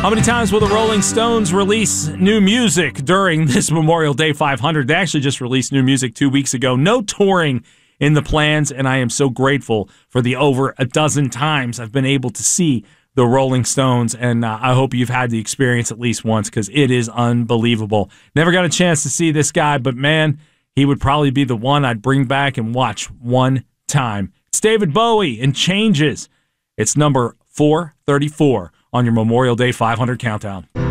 How many times will the Rolling Stones release new music during this Memorial Day 500? They actually just released new music 2 weeks ago. No touring in the plans, and I am so grateful for the over a dozen times I've been able to see the Rolling Stones, and I hope you've had the experience at least once because it is unbelievable. Never got a chance to see this guy, but man, he would probably be the one I'd bring back and watch one time. It's David Bowie and Changes. It's number 434 on your Memorial Day 500 countdown.